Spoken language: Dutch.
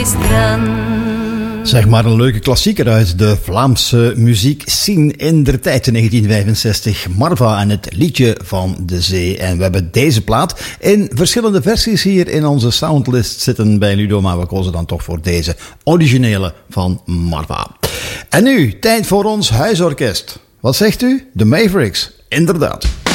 Zeg maar een leuke klassieker uit de Vlaamse muziekscene in der tijd in 1965. Marva en het liedje van de zee. En we hebben deze plaat in verschillende versies hier in onze soundlist zitten bij Ludo. Maar we kozen dan toch voor deze originele van Marva. En nu, tijd voor ons huisorkest. Wat zegt u? De Mavericks. Inderdaad.